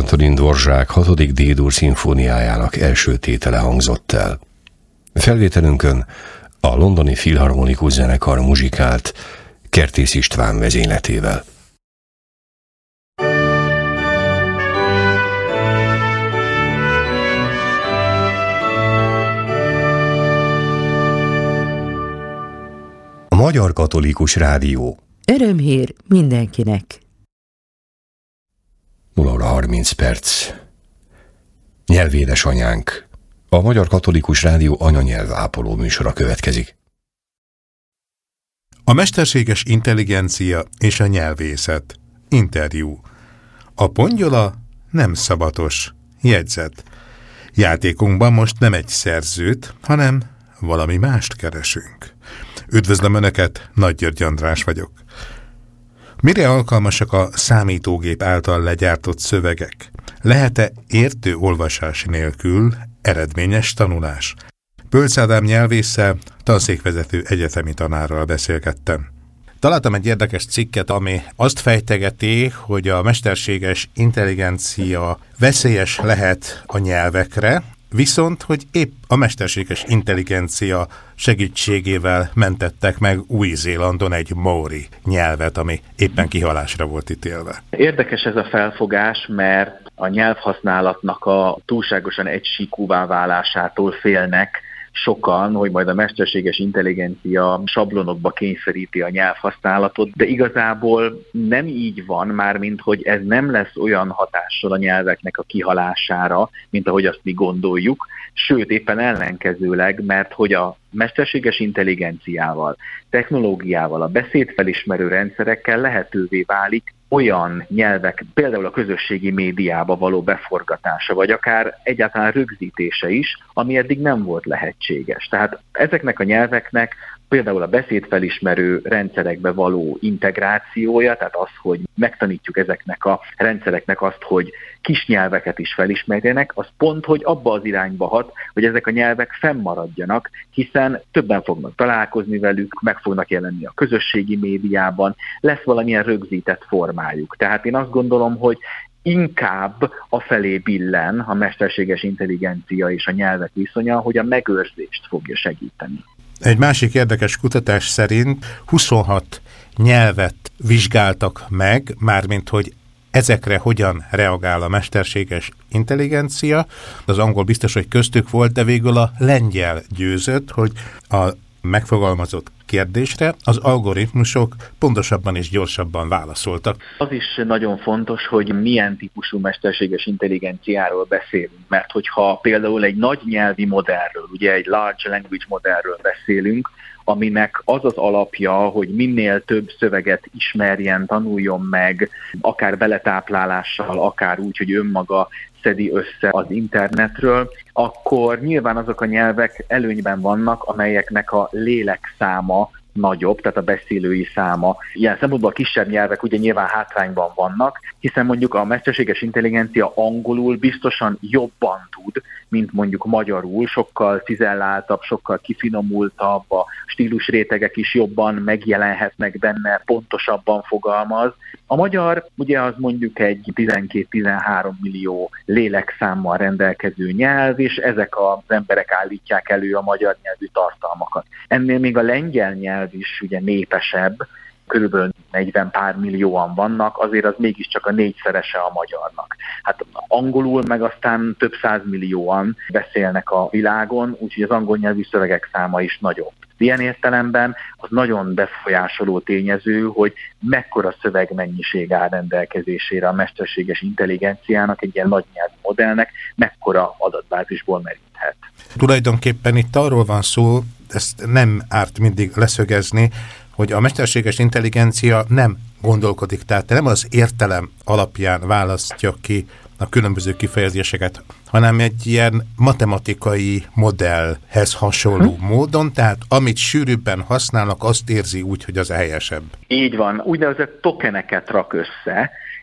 Antonin Dvorzsák 6. D-dur szimfóniájának első tétele hangzott el. Felvételünkön a Londoni Filharmonikus Zenekar muzsikált Kertész István vezényletével. A Magyar Katolikus Rádió. Örömhír mindenkinek. 0 óra 30 perc. Nyelvédesanyánk. A Magyar Katolikus Rádió anyanyelv ápoló műsora következik. A mesterséges intelligencia és a nyelvészet. Interjú. A pongyola nem szabatos. Jegyzet. Játékunkban most nem egy szerzőt, hanem valami mást keresünk. Üdvözlöm Önöket, Nagy György András vagyok. Mire alkalmasak a számítógép által legyártott szövegek? Lehet-e értő olvasás nélkül eredményes tanulás? Bölcs Ádám nyelvésszel, tanszékvezető egyetemi tanárral beszélgettem. Találtam egy érdekes cikket, ami azt fejtegeti, hogy a mesterséges intelligencia veszélyes lehet a nyelvekre, viszont, hogy épp a mesterséges intelligencia segítségével mentettek meg Új-Zélandon egy maori nyelvet, ami éppen kihalásra volt ítélve. Érdekes ez a felfogás, mert a nyelvhasználatnak a túlságosan egysíkúvá válásától félnek sokan, hogy majd a mesterséges intelligencia sablonokba kényszeríti a nyelvhasználatot, de igazából nem így van, mármint hogy ez nem lesz olyan hatással a nyelveknek a kihalására, mint ahogy azt mi gondoljuk, sőt éppen ellenkezőleg, mert hogy a mesterséges intelligenciával, technológiával, a beszédfelismerő rendszerekkel lehetővé válik olyan nyelvek, például a közösségi médiába való beforgatása, vagy akár egyáltalán rögzítése is, ami eddig nem volt lehetséges. Tehát ezeknek a nyelveknek például a beszédfelismerő rendszerekbe való integrációja, tehát az, hogy megtanítjuk ezeknek a rendszereknek azt, hogy kis nyelveket is felismerjenek, az pont, hogy abba az irányba hat, hogy ezek a nyelvek fennmaradjanak, hiszen többen fognak találkozni velük, meg fognak jelenni a közösségi médiában, lesz valamilyen rögzített formájuk. Tehát én azt gondolom, hogy inkább afelé billen a mesterséges intelligencia és a nyelvek viszonya, hogy a megőrzést fogja segíteni. Egy másik érdekes kutatás szerint 26 nyelvet vizsgáltak meg, mármint hogy ezekre hogyan reagál a mesterséges intelligencia. Az angol biztos, hogy köztük volt, de végül a lengyel győzött, hogy a megfogalmazott kérdésre az algoritmusok pontosabban és gyorsabban válaszoltak. Az is nagyon fontos, hogy milyen típusú mesterséges intelligenciáról beszélünk, mert hogyha például egy nagy nyelvi modellről, ugye egy large language modellről beszélünk, aminek az az alapja, hogy minél több szöveget ismerjen, tanuljon meg, akár beletáplálással, akár úgy, hogy önmaga szedi össze az internetről, akkor nyilván azok a nyelvek előnyben vannak, amelyeknek a lélekszáma nagyobb, tehát a beszélői száma. Ilyen szempontból a kisebb nyelvek ugye nyilván hátrányban vannak, hiszen mondjuk a mesterséges intelligencia angolul biztosan jobban tud, mint mondjuk magyarul, sokkal cizelláltabb, sokkal kifinomultabb, a stílusrétegek is jobban megjelenhetnek benne, pontosabban fogalmaz. A magyar ugye az mondjuk egy 12-13 millió lélekszámmal rendelkező nyelv, és ezek az emberek állítják elő a magyar nyelvű tartalmakat. Ennél még a lengyel nyelv is ugye népesebb, körülbelül 40 pár millióan vannak, azért az mégiscsak a 4-szerese a magyarnak. Hát angolul meg aztán több 100 millióan beszélnek a világon, úgyhogy az angol nyelvű szövegek száma is nagyobb. Ilyen értelemben az nagyon befolyásoló tényező, hogy mekkora szövegmennyiség áll rendelkezésére a mesterséges intelligenciának, egy ilyen nagy nyelvű modellnek, mekkora adatbázisból meríthet. Tulajdonképpen itt arról van szó, ezt nem árt mindig leszögezni, hogy a mesterséges intelligencia nem gondolkodik, tehát nem az értelem alapján választja ki a különböző kifejezéseket, hanem egy ilyen matematikai modellhez hasonló módon, tehát amit sűrűbben használnak, azt érzi úgy, hogy az helyesebb. Így van, úgynevezett tokeneket rak össze,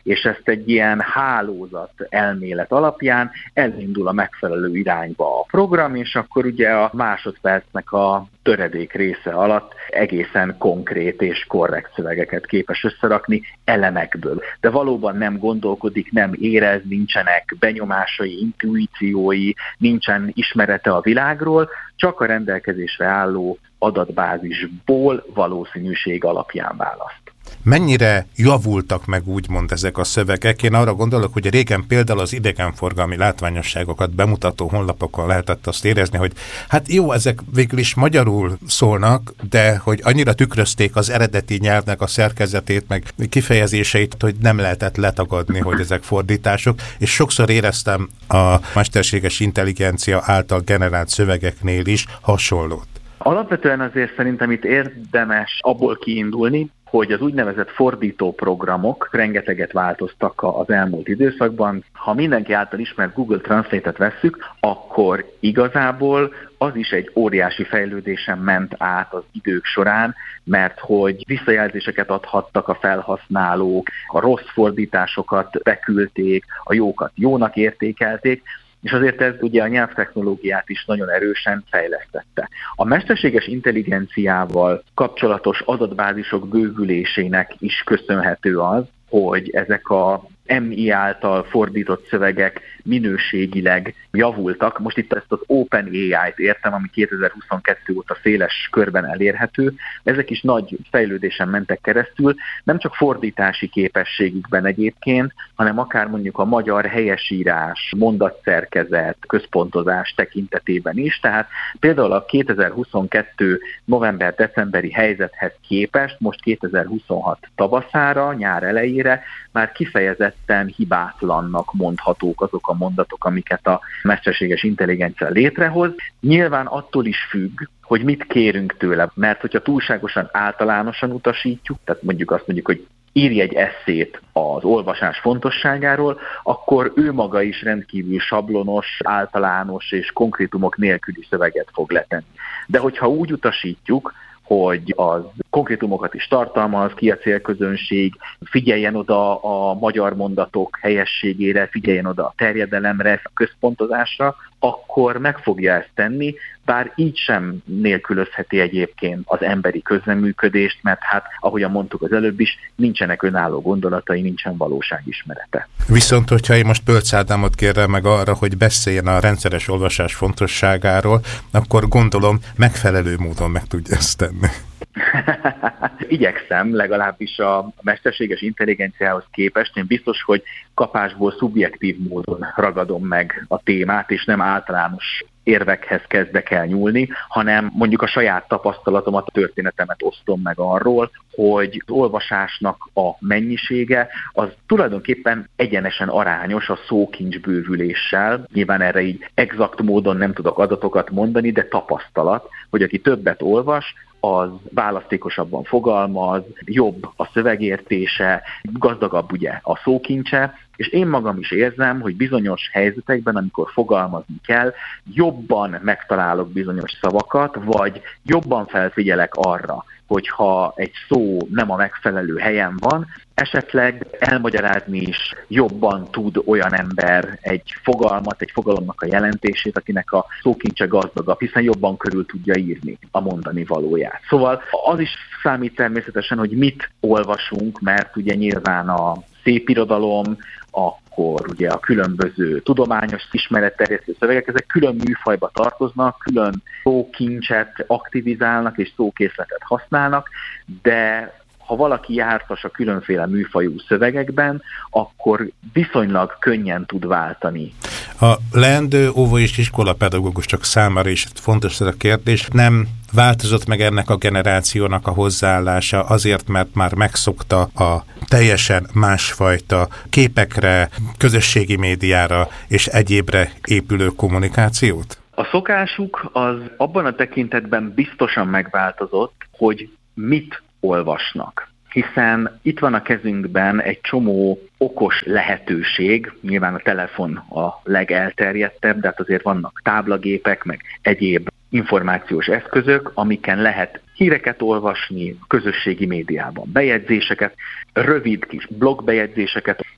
és ezt egy ilyen hálózat elmélet alapján elindul a megfelelő irányba a program, és akkor ugye a másodpercnek a töredék része alatt egészen konkrét és korrekt szövegeket képes összerakni elemekből. De valóban nem gondolkodik, nem érez, nincsenek benyomásai, intuíciói, nincsen ismerete a világról, csak a rendelkezésre álló adatbázisból valószínűség alapján választ. Mennyire javultak meg úgymond ezek a szövegek? Én arra gondolok, hogy régen például az idegenforgalmi látványosságokat bemutató honlapokon lehetett azt érezni, hogy hát jó, ezek végül is magyarul szólnak, de hogy annyira tükrözték az eredeti nyelvnek a szerkezetét, meg kifejezéseit, hogy nem lehetett letagadni, hogy ezek fordítások, és sokszor éreztem a mesterséges intelligencia által generált szövegeknél is hasonlót. Alapvetően azért szerintem itt érdemes abból kiindulni, hogy az úgynevezett fordítóprogramok rengeteget változtak az elmúlt időszakban. Ha mindenki által ismert Google Translate-et vesszük, akkor igazából az is egy óriási fejlődésen ment át az idők során, mert hogy visszajelzéseket adhattak a felhasználók, a rossz fordításokat beküldték, a jókat jónak értékelték, és azért ez ugye a nyelvtechnológiát is nagyon erősen fejlesztette. A mesterséges intelligenciával kapcsolatos adatbázisok bővülésének is köszönhető az, hogy ezek a MI által fordított szövegek minőségileg javultak. Most itt ezt az OpenAI-t értem, ami 2022 óta széles körben elérhető. Ezek is nagy fejlődésen mentek keresztül, nem csak fordítási képességükben egyébként, hanem akár mondjuk a magyar helyesírás, mondatszerkezet, központozás tekintetében is. Tehát például a 2022 november-decemberi helyzethez képest most 2026 tavaszára, nyár elejére már kifejezetten hibátlannak mondhatók azok a mondatok, amiket a mesterséges intelligencia létrehoz. Nyilván attól is függ, hogy mit kérünk tőle, mert hogyha túlságosan általánosan utasítjuk, tehát mondjuk azt mondjuk, hogy írj egy esszét az olvasás fontosságáról, akkor ő maga is rendkívül sablonos, általános és konkrétumok nélküli szöveget fog letenni. De hogyha úgy utasítjuk, hogy az konkrétumokat is tartalmaz, ki a célközönség, figyeljen oda a magyar mondatok helyességére, figyeljen oda a terjedelemre, a központozásra, akkor meg fogja ezt tenni, bár így sem nélkülözheti egyébként az emberi közreműködést, mert hát, ahogyan mondtuk az előbb is, nincsenek önálló gondolatai, nincsen valóságismerete. Viszont, hogyha én most Pölcs Ádámot kérem meg arra, hogy beszéljen a rendszeres olvasás fontosságáról, akkor gondolom megfelelő módon meg tudja ezt tenni. Igyekszem, legalábbis a mesterséges intelligenciához képest. Én biztos, hogy kapásból szubjektív módon ragadom meg a témát, és nem általános érvekhez kezdek el nyúlni, hanem mondjuk a saját tapasztalatomat, a történetemet osztom meg arról, hogy az olvasásnak a mennyisége az tulajdonképpen egyenesen arányos a szókincs bővüléssel. Nyilván erre így exakt módon nem tudok adatokat mondani, de tapasztalat, hogy aki többet olvas, az választékosabban fogalmaz, jobb a szövegértése, gazdagabb ugye a szókincse, és én magam is érzem, hogy bizonyos helyzetekben, amikor fogalmazni kell, jobban megtalálok bizonyos szavakat, vagy jobban felfigyelek arra, hogyha egy szó nem a megfelelő helyen van, esetleg elmagyarázni is jobban tud olyan ember egy fogalmat, egy fogalomnak a jelentését, akinek a szókincse gazdagabb, hiszen jobban körül tudja írni a mondani valóját. Szóval az is számít természetesen, hogy mit olvasunk, mert ugye nyilván a szépirodalom, akkor ugye a különböző tudományos ismeretterjesztő szövegek, ezek külön műfajba tartoznak, külön szókincset aktivizálnak és szókészletet használnak, de ha valaki jártas a különféle műfajú szövegekben, akkor viszonylag könnyen tud váltani. A leendő óvó- és iskolapedagógusok számára is fontos ez a kérdés. Nem változott meg ennek a generációnak a hozzáállása azért, mert már megszokta a teljesen másfajta képekre, közösségi médiára és egyébre épülő kommunikációt? A szokásuk az abban a tekintetben biztosan megváltozott, hogy mit olvasnak. Hiszen itt van a kezünkben egy csomó okos lehetőség, nyilván a telefon a legelterjedtebb, de hát azért vannak táblagépek, meg egyéb információs eszközök, amiken lehet híreket olvasni, közösségi médiában bejegyzéseket, rövid kis blogbejegyzéseket.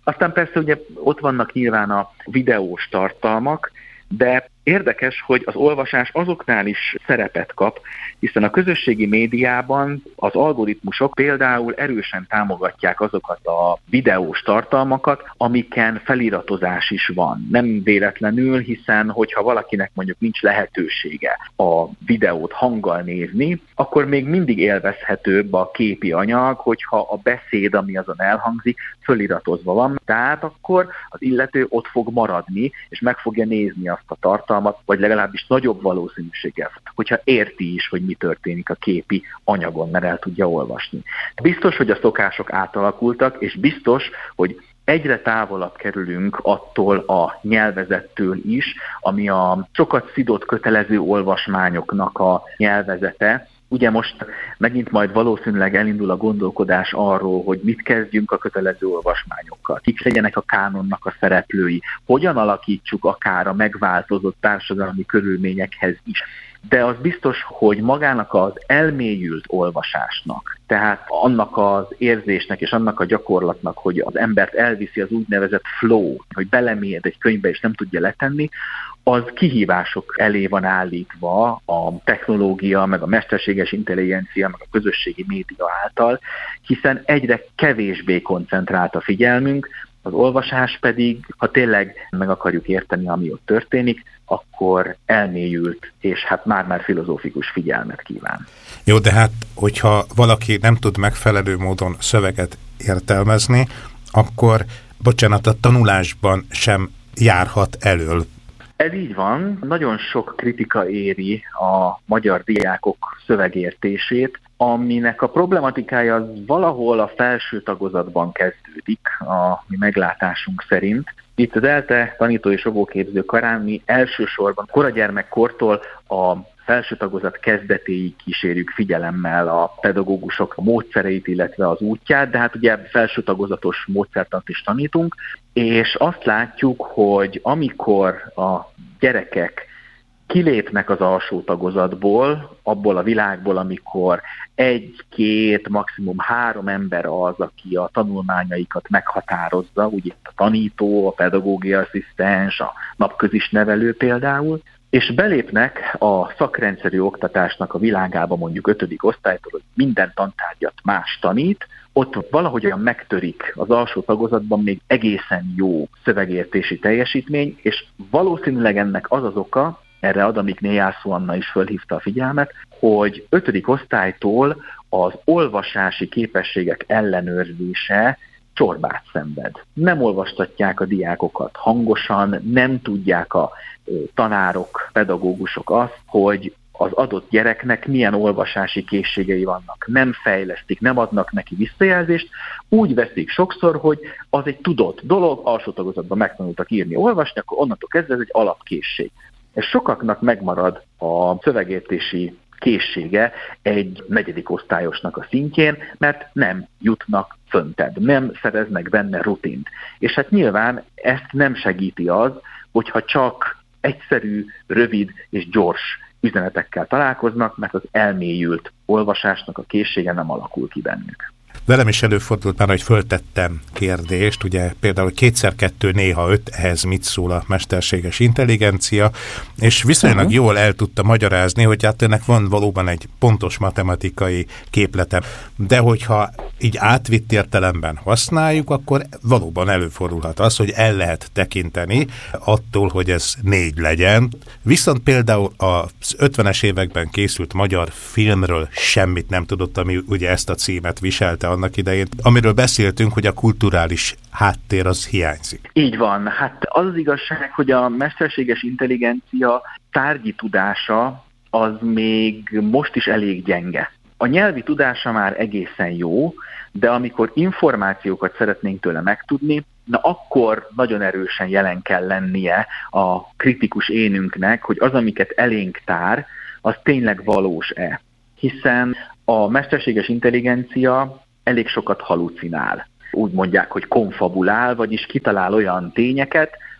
Aztán persze ugye ott vannak nyilván a videós tartalmak, de érdekes, hogy az olvasás azoknál is szerepet kap, hiszen a közösségi médiában az algoritmusok például erősen támogatják azokat a videós tartalmakat, amiken feliratozás is van. Nem véletlenül, hiszen hogyha valakinek mondjuk nincs lehetősége a videót hanggal nézni, akkor még mindig élvezhetőbb a képi anyag, hogyha a beszéd, ami azon elhangzik, feliratozva van. Tehát akkor az illető ott fog maradni, és meg fogja nézni azt a tartalmat, vagy legalábbis nagyobb valószínűséggel, hogyha érti is, hogy mi történik a képi anyagon, mert el tudja olvasni. Biztos, hogy a szokások átalakultak, és biztos, hogy egyre távolabb kerülünk attól a nyelvezettől is, ami a sokat szidott kötelező olvasmányoknak a nyelvezete. Ugye most megint majd valószínűleg elindul a gondolkodás arról, hogy mit kezdjünk a kötelező olvasmányokkal, kik legyenek a kánonnak a szereplői, hogyan alakítsuk akár a megváltozott társadalmi körülményekhez is. De az biztos, hogy magának az elmélyült olvasásnak, tehát annak az érzésnek és annak a gyakorlatnak, hogy az embert elviszi az úgynevezett flow, hogy belemélyed egy könyvbe és nem tudja letenni, az kihívások elé van állítva a technológia, meg a mesterséges intelligencia, meg a közösségi média által, hiszen egyre kevésbé koncentrált a figyelmünk, az olvasás pedig, ha tényleg meg akarjuk érteni, ami ott történik, akkor elmélyült, és hát már filozófikus figyelmet kíván. Jó, de hát, hogyha valaki nem tud megfelelő módon szöveget értelmezni, akkor, bocsánat, a tanulásban sem járhat elől. Ez így van, nagyon sok kritika éri a magyar diákok szövegértését, aminek a problematikája az valahol a felső tagozatban kezdődik, a mi meglátásunk szerint. Itt az ELTE tanító és óvóképző karán mi elsősorban koragyermekkortól a felső tagozat kezdetéig kísérjük figyelemmel a pedagógusok módszereit, illetve az útját, de hát ugye felső tagozatos módszertant is tanítunk, és azt látjuk, hogy amikor a gyerekek kilépnek az alsó tagozatból, abból a világból, amikor 1, 2, maximum 3 ember az, aki a tanulmányaikat meghatározza, ugye a tanító, a pedagógia asszisztens, a napközis nevelő például, és belépnek a szakrendszerű oktatásnak a világába mondjuk 5. osztálytól, hogy minden tantárgyat más tanít, ott valahogyan megtörik az alsó tagozatban még egészen jó szövegértési teljesítmény, és valószínűleg ennek az az oka, erre Adamikné Jászó Anna is fölhívta a figyelmet, hogy 5. osztálytól az olvasási képességek ellenőrzése csorbát szenved. Nem olvastatják a diákokat hangosan, nem tudják a tanárok, pedagógusok azt, hogy az adott gyereknek milyen olvasási készségei vannak. Nem fejlesztik, nem adnak neki visszajelzést, úgy veszik sokszor, hogy az egy tudott dolog, alsó tagozatban megtanultak írni, olvasni, akkor onnantól kezdve ez egy alapkészség. És sokaknak megmarad a szövegértési készsége egy 4. osztályosnak a szintjén, mert nem jutnak föntebb, nem szereznek benne rutint. És hát nyilván ezt nem segíti az, hogyha csak egyszerű, rövid és gyors üzenetekkel találkoznak, mert az elmélyült olvasásnak a készsége nem alakul ki bennük. Velem is előfordult már, hogy föltettem kérdést, ugye például 2x2 néha 5, ehhez mit szól a mesterséges intelligencia, és viszonylag jól el tudta magyarázni, hogy hát ennek van valóban egy pontos matematikai képlete, de hogyha így átvitt értelemben használjuk, akkor valóban előfordulhat az, hogy el lehet tekinteni attól, hogy ez 4 legyen. Viszont például az 50-es években készült magyar filmről semmit nem tudott, ami ugye ezt a címet viselte annak idején, amiről beszéltünk, hogy a kulturális háttér az hiányzik. Így van. Hát az igazság, hogy a mesterséges intelligencia tárgyi tudása az még most is elég gyenge. A nyelvi tudása már egészen jó, de amikor információkat szeretnénk tőle megtudni, na akkor nagyon erősen jelen kell lennie a kritikus énünknek, hogy az, amiket elénk tár, az tényleg valós-e. Hiszen a mesterséges intelligencia elég sokat halucinál. Úgy mondják, hogy konfabulál, vagyis kitalál olyan tényeket,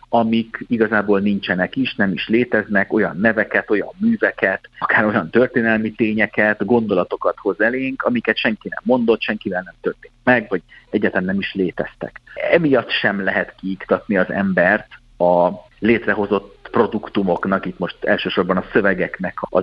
amik igazából nincsenek is, nem is léteznek, olyan neveket, olyan műveket, akár olyan történelmi tényeket, gondolatokat hoz elénk, amiket senki nem mondott, senkivel nem történt meg, vagy egyáltalán nem is léteztek. Emiatt sem lehet kiiktatni az embert a létrehozott produktumoknak, itt most elsősorban a szövegeknek az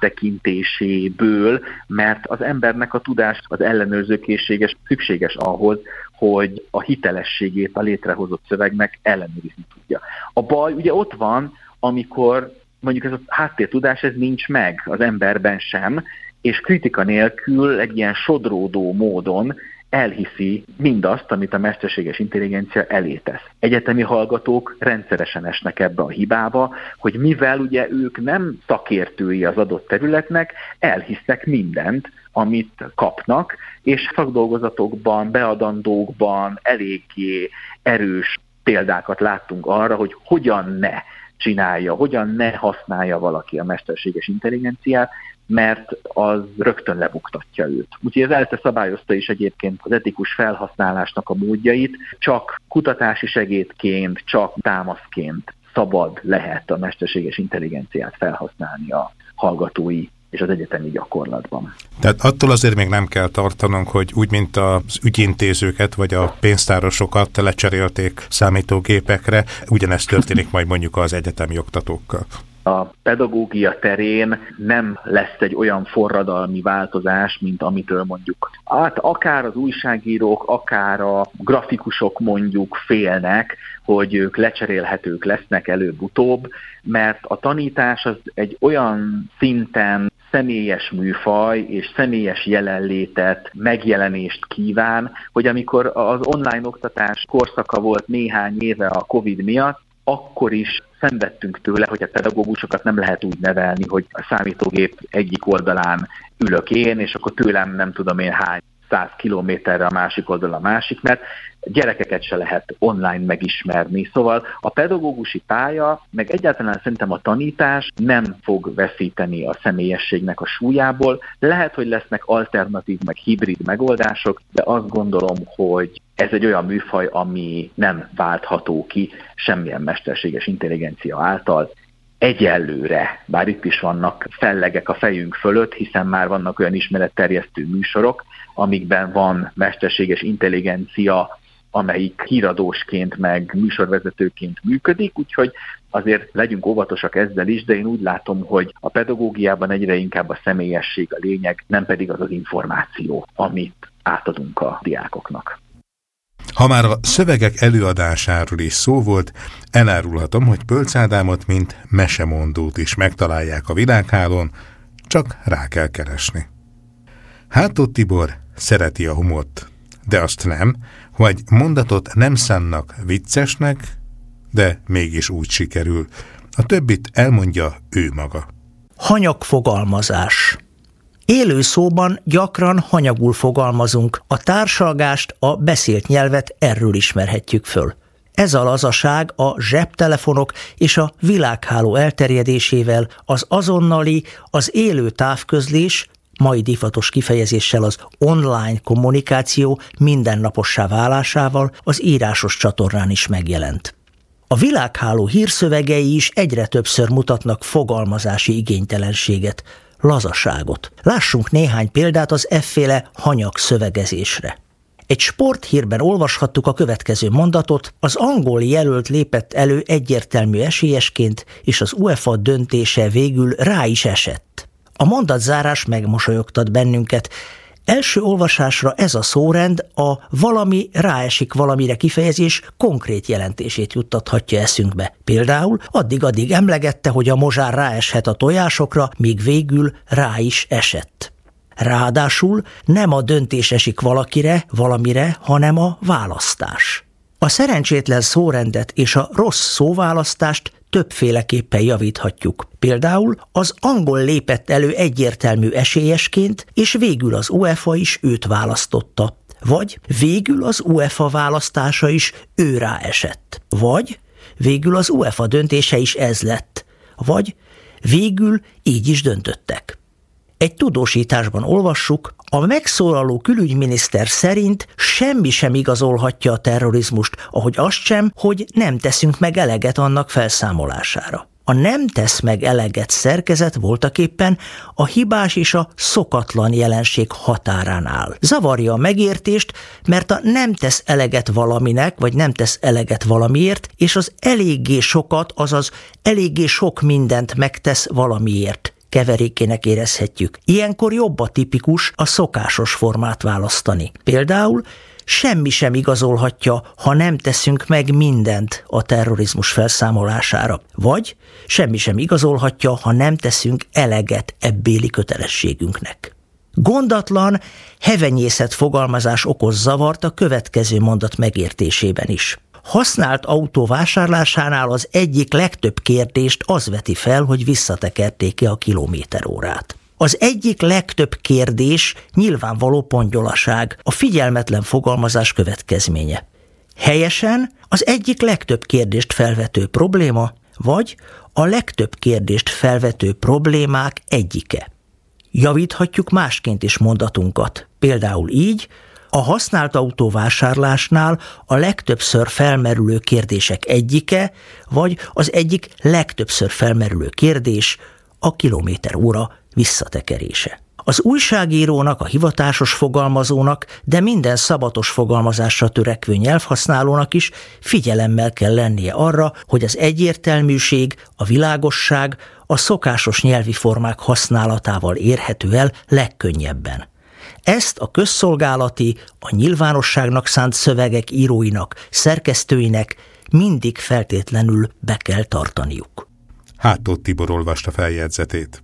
áttekintéséből, mert az embernek a tudás, az ellenőrzőkészséges szükséges ahhoz, hogy a hitelességét a létrehozott szövegnek ellenőrizni tudja. A baj ugye ott van, amikor mondjuk ez a háttértudás ez nincs meg az emberben sem, és kritika nélkül egy ilyen sodródó módon elhiszi mindazt, amit a mesterséges intelligencia elé tesz. Egyetemi hallgatók rendszeresen esnek ebbe a hibába, hogy mivel ugye ők nem szakértői az adott területnek, elhisznek mindent, amit kapnak, és szakdolgozatokban, beadandókban eléggé erős példákat láttunk arra, hogy hogyan ne csinálja, hogyan ne használja valaki a mesterséges intelligenciát, mert az rögtön lebuktatja őt. Úgyhogy az ELTE szabályozta is egyébként az etikus felhasználásnak a módjait, csak kutatási segédként, csak támaszként szabad lehet a mesterséges intelligenciát felhasználni a hallgatói és az egyetemi gyakorlatban. Tehát attól azért még nem kell tartanunk, hogy úgy, mint az ügyintézőket vagy a pénztárosokat lecserélték számítógépekre, ugyanezt történik majd mondjuk az egyetemi oktatókkal. A pedagógia terén nem lesz egy olyan forradalmi változás, mint amitől mondjuk akár az újságírók, akár a grafikusok mondjuk félnek, hogy ők lecserélhetők lesznek előbb-utóbb, mert a tanítás az egy olyan szinten személyes műfaj és személyes jelenlétet, megjelenést kíván, hogy amikor az online oktatás korszaka volt néhány éve a Covid miatt, akkor is szenvedtünk tőle, hogy a pedagógusokat nem lehet úgy nevelni, hogy a számítógép egyik oldalán ülök én, és akkor tőlem nem tudom én hány 100 kilométerre a másik oldal a másik, mert gyerekeket se lehet online megismerni. Szóval a pedagógusi pálya, meg egyáltalán szerintem a tanítás nem fog veszíteni a személyességnek a súlyából. Lehet, hogy lesznek alternatív, meg hibrid megoldások, de azt gondolom, hogy ez egy olyan műfaj, ami nem váltható ki semmilyen mesterséges intelligencia által. Egyelőre, bár itt is vannak fellegek a fejünk fölött, hiszen már vannak olyan ismeretterjesztő műsorok, amikben van mesterséges intelligencia, amelyik híradósként meg műsorvezetőként működik, úgyhogy azért legyünk óvatosak ezzel is, de én úgy látom, hogy a pedagógiában egyre inkább a személyesség a lényeg, nem pedig az az információ, amit átadunk a diákoknak. Ha már a szövegek előadásáról is szó volt, elárulhatom, hogy Pölcz Ádámot, mint mesemondót is megtalálják a világhálón, csak rá kell keresni. Hátó Tibor szereti a humort, de azt nem, hogy mondatot nem szánnak viccesnek, de mégis úgy sikerül. A többit elmondja ő maga. Hanyagfogalmazás. Élő szóban gyakran hanyagul fogalmazunk, a társalgást, a beszélt nyelvet erről ismerhetjük föl. Ez a lazaság a zsebtelefonok és a világháló elterjedésével, az azonnali, az élő távközlés, mai divatos kifejezéssel az online kommunikáció mindennapossá válásával az írásos csatornán is megjelent. A világháló hírszövegei is egyre többször mutatnak fogalmazási igénytelenséget, lazaságot. Lássunk néhány példát az efféle hanyag szövegezésre. Egy sporthírben olvashattuk a következő mondatot: az angol jelölt lépett elő egyértelmű esélyesként, és az UEFA döntése végül rá is esett. A mondatzárás megmosolyogtat bennünket. Első olvasásra ez a szórend a valami ráesik valamire kifejezés konkrét jelentését juttathatja eszünkbe. Például addig-addig emlegette, hogy a mozsár ráeshet a tojásokra, míg végül rá is esett. Ráadásul nem a döntés esik valakire, valamire, hanem a választás. A szerencsétlen szórendet és a rossz szóválasztást többféleképpen javíthatjuk. Például az angol lépett elő egyértelmű esélyesként, és végül az UEFA is őt választotta. Vagy végül az UEFA választása is ő rá esett. Vagy végül az UEFA döntése is ez lett. Vagy végül így is döntöttek. Egy tudósításban olvassuk, a megszólaló külügyminiszter szerint semmi sem igazolhatja a terrorizmust, ahogy azt sem, hogy nem teszünk meg eleget annak felszámolására. A nem tesz meg eleget szerkezet voltaképpen a hibás és a szokatlan jelenség határán áll. Zavarja a megértést, mert a nem tesz eleget valaminek, vagy nem tesz eleget valamiért, és az eléggé sokat, azaz eléggé sok mindent megtesz valamiért keverékének érezhetjük. Ilyenkor jobb a tipikus, a szokásos formát választani. Például semmi sem igazolhatja, ha nem teszünk meg mindent a terrorizmus felszámolására, vagy semmi sem igazolhatja, ha nem teszünk eleget ebbéli kötelességünknek. Gondatlan, hevenyészet fogalmazás okoz zavart a következő mondat megértésében is. Használt autó vásárlásánál az egyik legtöbb kérdést az veti fel, hogy visszatekerték-e a kilométerórát. Az egyik legtöbb kérdés nyilvánvaló pongyolaság, a figyelmetlen fogalmazás következménye. Helyesen az egyik legtöbb kérdést felvető probléma, vagy a legtöbb kérdést felvető problémák egyike. Javíthatjuk másként is mondatunkat, például így: a használt autó vásárlásnál a legtöbbször felmerülő kérdések egyike, vagy az egyik legtöbbször felmerülő kérdés a kilométeróra visszatekerése. Az újságírónak, a hivatásos fogalmazónak, de minden szabatos fogalmazásra törekvő nyelvhasználónak is figyelemmel kell lennie arra, hogy az egyértelműség, a világosság a szokásos nyelvi formák használatával érhető el legkönnyebben. Ezt a közszolgálati, a nyilvánosságnak szánt szövegek íróinak, szerkesztőinek mindig feltétlenül be kell tartaniuk. Háttó Tibor olvasta feljegyzetét.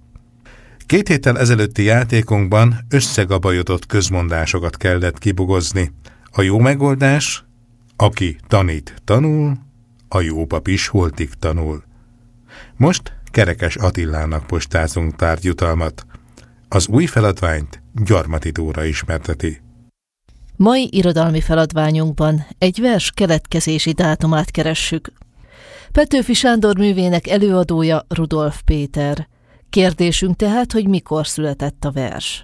2 héttel ezelőtti játékunkban összegabajodott közmondásokat kellett kibogozni. A jó megoldás: aki tanít, tanul, a jó pap is holtig tanul. Most Kerekes Attilának postázunk tárgyutalmat. Az új feladványt Gyarmati Dóra ismerteti. Mai irodalmi feladványunkban egy vers keletkezési dátumát keressük. Petőfi Sándor művének előadója Rudolf Péter. Kérdésünk tehát, hogy mikor született a vers.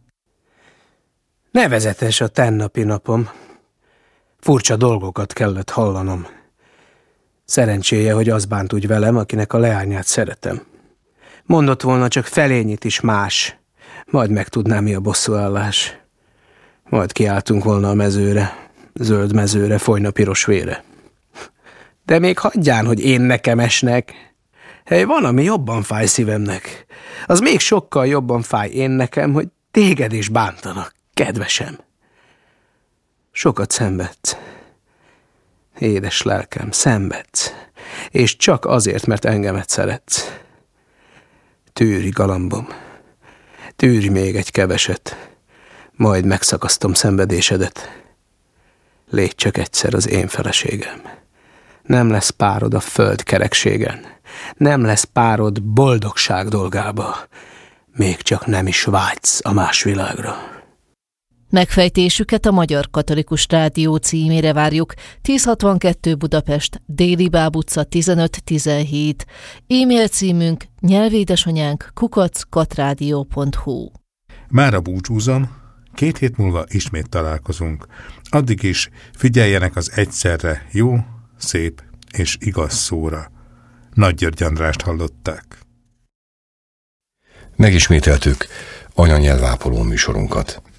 Nevezetes a tennapi napom. Furcsa dolgokat kellett hallanom. Szerencséje, hogy az bánt úgy velem, akinek a leányát szeretem. Mondott volna csak felényit is más, majd megtudná, mi a bosszúállás. Majd kiálltunk volna a mezőre, zöld mezőre, folyna piros vére. De még hagyján, hogy én nekem esnek. Hely, van, ami jobban fáj szívemnek. Az még sokkal jobban fáj én nekem, hogy téged is bántanak, kedvesem. Sokat szenvedsz. Édes lelkem, szenvedsz. És csak azért, mert engemet szeretsz. Tűri, galambom. Tűri még egy keveset. Majd megszakasztom szenvedésedet. Légy csak egyszer az én feleségem. Nem lesz párod a föld kerekségen. Nem lesz párod boldogság dolgába. Még csak nem is vágysz a más világra. Megfejtésüket a Magyar Katolikus Rádió címére várjuk. 1062 Budapest, Déli Báb utca 15-17. E-mail címünk nyelvédesanyánk@katradio.hu. Mára búcsúzom, 2 hét múlva ismét találkozunk. Addig is figyeljenek az egyszerre jó, szép és igaz szóra. Nagy György Andrást hallották. Megismételtük anyanyelvápoló műsorunkat.